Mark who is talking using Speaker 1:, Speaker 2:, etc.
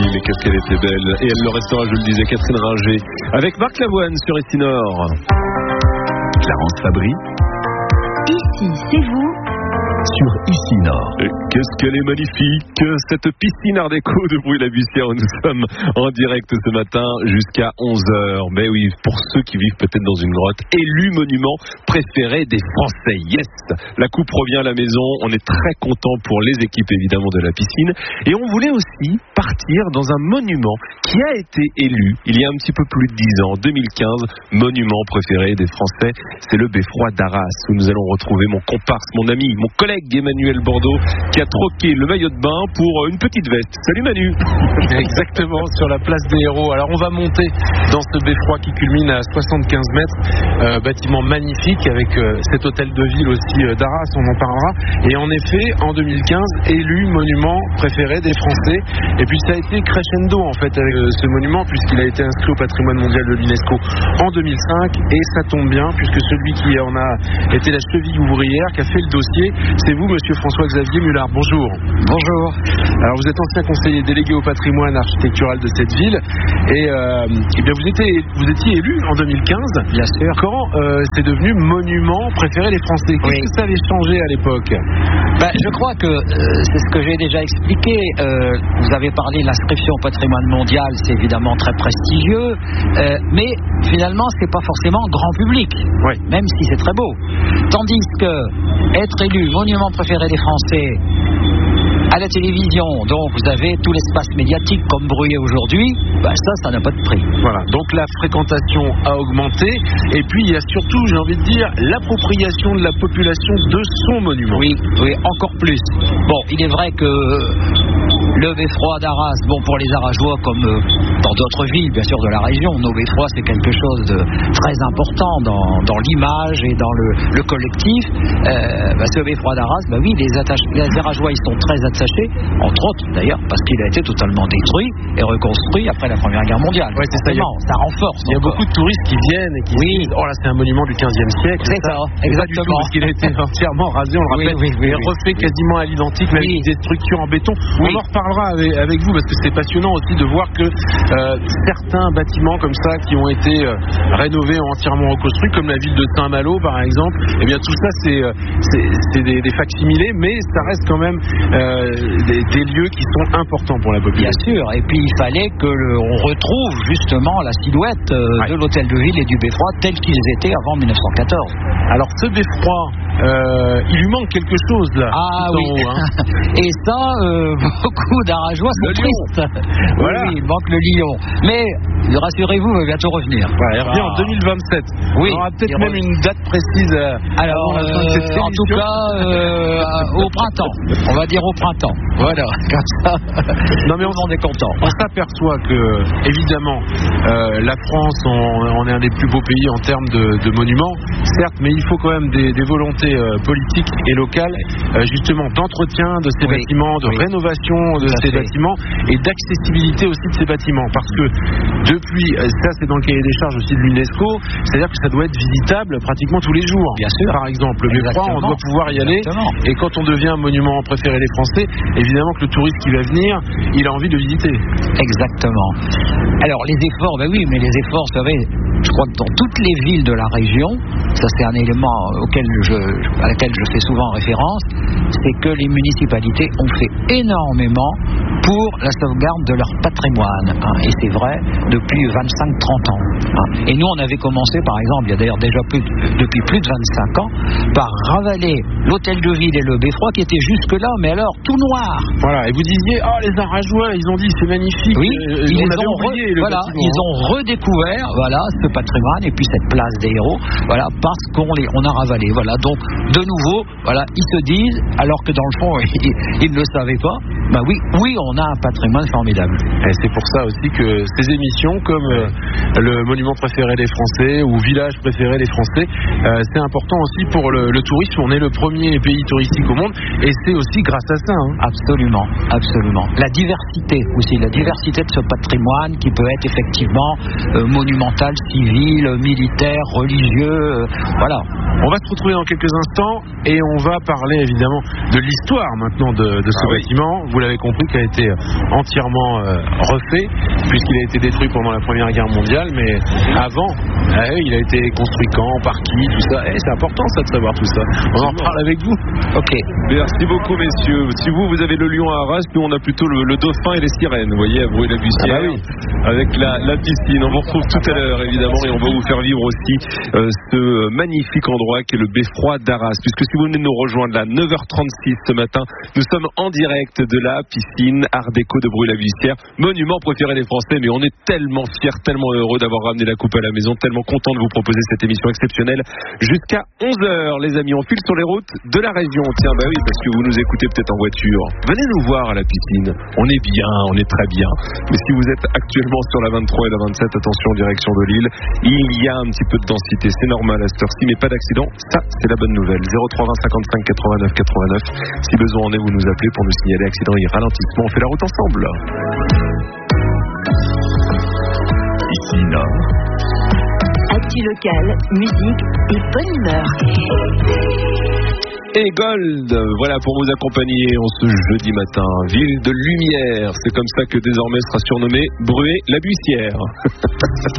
Speaker 1: aussi, mais qu'est-ce qu'elle était belle. Et elle le restera, je le disais, Catherine Ringer, avec Marc Lavoine sur Ici Nord.
Speaker 2: Clarence Fabry.
Speaker 3: Ici, c'est vous.
Speaker 2: Sur Ici Nord.
Speaker 1: Qu'est-ce qu'elle est magnifique, cette piscine Art déco de Brouille-la-Bussière où nous sommes en direct ce matin jusqu'à 11h. Mais oui, pour ceux qui vivent peut-être dans une grotte, élu monument préféré des Français. Yes, la coupe revient à la maison, on est très content pour les équipes évidemment de la piscine. Et on voulait aussi partir dans un monument qui a été élu il y a un petit peu plus de 10 ans, 2015, monument préféré des Français. C'est le Beffroi d'Arras où nous allons retrouver mon comparse, mon ami, mon collègue Emmanuel Bordeaux qui a troqué le maillot de bain pour une petite veste. Salut Manu.
Speaker 4: Exactement, sur la place des Héros. Alors on va monter dans ce beffroi qui culmine à 75 mètres, bâtiment magnifique avec cet hôtel de ville aussi d'Arras, on en parlera. Et en effet, en 2015, élu monument préféré des Français. Et puis ça a été crescendo en fait avec ce monument puisqu'il a été inscrit au patrimoine mondial de l'UNESCO en 2005. Et ça tombe bien puisque celui qui en a été la cheville ouvrière, qui a fait le dossier, c'est vous, monsieur François-Xavier Mullard. Bonjour.
Speaker 5: Bonjour.
Speaker 4: Alors, vous êtes ancien conseiller délégué au patrimoine architectural de cette ville. Et bien, vous étiez élu en 2015.
Speaker 5: Bien sûr.
Speaker 4: Quand c'est devenu monument préféré des Français. Qu'est-ce que ça avait changé à l'époque?
Speaker 5: Je crois que c'est ce que j'ai déjà expliqué. Vous avez parlé de l'inscription au patrimoine mondial, c'est évidemment très prestigieux. Mais finalement, c'est pas forcément grand public.
Speaker 4: Oui.
Speaker 5: Même si c'est très beau. Tandis que être élu monument préféré des Français à la télévision, donc vous avez tout l'espace médiatique comme brouillé aujourd'hui, ça n'a pas de prix.
Speaker 4: Voilà, donc la fréquentation a augmenté et puis il y a surtout, j'ai envie de dire, l'appropriation de la population de son monument.
Speaker 5: Oui, encore plus. Bon, il est vrai que le beffroi d'Arras, pour les Arageois comme dans d'autres villes, bien sûr, de la région, nos beffrois c'est quelque chose de très important dans l'image et dans le collectif. Ce beffroi d'Arras, oui, les Arageois ils sont très attachés, entre autres d'ailleurs, parce qu'il a été totalement détruit et reconstruit après la Première Guerre mondiale.
Speaker 4: Ouais, c'est
Speaker 5: ça renforce.
Speaker 4: Il y a beaucoup de touristes qui viennent et qui disent « Oh là, c'est un monument du 15e siècle. »
Speaker 5: C'est ça, exactement.
Speaker 4: Parce qu'il a été entièrement rasé, on le rappelle, et refait quasiment à l'identique, même avec des structures en béton. On en reparlera avec vous, parce que c'est passionnant aussi de voir que certains bâtiments comme ça, qui ont été rénovés, entièrement reconstruits, comme la ville de Saint-Malo par exemple, et bien tout ça c'est des facsimilés, mais ça reste quand même des lieux qui sont importants pour la population.
Speaker 5: Bien sûr, et puis il fallait qu'on retrouve justement la silhouette de l'hôtel de ville et du beffroi tels qu'ils étaient avant 1914.
Speaker 4: Alors ce beffroi, il lui manque quelque chose là.
Speaker 5: Ah oui.
Speaker 4: En haut,
Speaker 5: Et ça, beaucoup d'Arageois sont tristes.
Speaker 4: Voilà.
Speaker 5: Oui, il manque le lion. Mais rassurez-vous, il va bientôt revenir.
Speaker 4: Il revient en 2027.
Speaker 5: Oui.
Speaker 4: On aura peut-être même une date précise.
Speaker 5: Alors, en tout cas, au printemps. On va dire au printemps. Voilà. Comme ça.
Speaker 4: Non mais on est content. On s'aperçoit que, évidemment, la France, on est un des plus beaux pays en termes de monuments, certes, mais il faut quand même des volontés politiques et locales, justement, d'entretien de ces bâtiments, de rénovation de ces bâtiments et d'accessibilité aussi de ces bâtiments. Parce que depuis, ça c'est dans le cahier des charges aussi de l'UNESCO, c'est-à-dire que ça doit être visitable pratiquement tous les jours.
Speaker 5: Bien sûr.
Speaker 4: Par exemple, le beffroi, on doit pouvoir y aller. Et quand on devient un monument préféré des Français, évidemment que le touriste qui va venir, il a envie de visiter.
Speaker 5: Exactement. Alors les efforts, oui, mais les efforts, vous savez, je crois que dans toutes les villes de la région, ça c'est un élément à laquelle je fais souvent référence, c'est que les municipalités ont fait énormément pour la sauvegarde de leur patrimoine. Et c'est vrai, depuis 25-30 ans. Et nous, on avait commencé, par exemple, il y a d'ailleurs déjà depuis plus de 25 ans, par ravaler l'hôtel de ville et le beffroi qui étaient jusque-là, mais alors tout noir.
Speaker 4: Voilà, et vous disiez, les Arageois, ils ont dit c'est magnifique.
Speaker 5: Oui,
Speaker 4: ils
Speaker 5: ont redécouvert ce patrimoine et puis cette place des Héros, parce qu'on a ravalé. Voilà, donc de nouveau, ils se disent, alors que dans le fond, ils ne le savaient pas, oui, on a un patrimoine formidable.
Speaker 4: Et c'est pour ça aussi que ces émissions, comme le monument préféré des Français ou village préféré des Français, c'est important aussi pour le tourisme. On est le premier pays touristique au monde et c'est aussi grâce à ça.
Speaker 5: Absolument. La diversité aussi, la diversité de ce patrimoine qui peut être effectivement monumental, civil, militaire, religieux,
Speaker 4: On va se retrouver dans quelques instants et on va parler évidemment de l'histoire maintenant de ce bâtiment. Vous l'avez compris, qui a été entièrement refait, puisqu'il a été détruit pendant la Première Guerre mondiale, mais avant, il a été construit quand, par qui, tout ça. C'est important ça de savoir tout ça. On en parle avec vous.
Speaker 5: Ok.
Speaker 1: Merci beaucoup, messieurs. Si vous avez le lion à Arras, nous on a plutôt le dauphin et les sirènes, vous voyez, à Bruy-la-Bussière, avec la piscine. On vous retrouve tout à l'heure, évidemment, et on va vous faire vivre aussi ce magnifique endroit qui est le beffroi d'Arras, puisque si vous venez de nous rejoindre là, 9h36 ce matin, nous sommes en direct de la piscine Art Déco de Bruy-la-Bussière, monument préféré des Français, mais on est tellement fiers, tellement heureux d'avoir ramené la coupe à la maison, tellement content de vous proposer cette émission exceptionnelle jusqu'à 11h, les amis. On file sur les routes de la région. Tiens, bah oui, parce que vous nous écoutez peut-être en voiture. Venez nous voir à la piscine. On est bien, on est très bien. Mais si vous êtes actuellement sur la 23 et la 27, attention, direction de Lille, il y a un petit peu de densité. C'est normal à cette heure-ci, mais pas d'accident. Ça, c'est la bonne nouvelle. 03 20 55 89 89. Si besoin en est, vous nous appelez pour nous signaler accident et ralentissement. On fait la route ensemble.
Speaker 2: Ici Nord.
Speaker 3: Actu locale, musique et bonne humeur.
Speaker 1: Et Gold, voilà pour vous accompagner en ce jeudi matin. Ville de lumière, c'est comme ça que désormais sera surnommée Bruy-la-Bussière.